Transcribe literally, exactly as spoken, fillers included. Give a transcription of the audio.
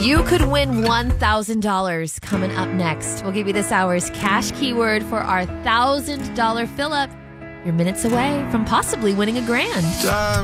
You could win one thousand dollars coming up next. We'll give you this hour's cash keyword for our one thousand dollars fill-up. You're minutes away from possibly winning a grand. Time